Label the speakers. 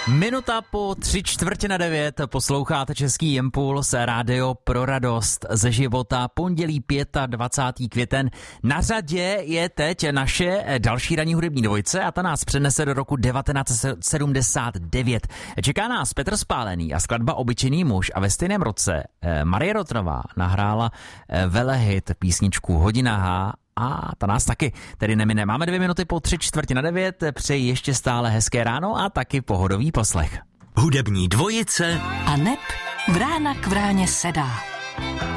Speaker 1: Minuta po 3:45 posloucháte Český impuls, rádio pro radost ze života, pondělí 25. květen. Na řadě je teď naše další ranní hudební dvojice a ta nás přenese do roku 1979. Čeká nás Petr Spálený a skladba Obyčejný muž a ve stejném roce Marie Rotrová nahrála velehit písničku Hodina H. A ta nás taky tedy nemine. Máme 2 minuty po 8:45, přeji ještě stále hezké ráno a taky pohodový poslech.
Speaker 2: Hudební dvojice
Speaker 3: a neb vrána k vráně sedá.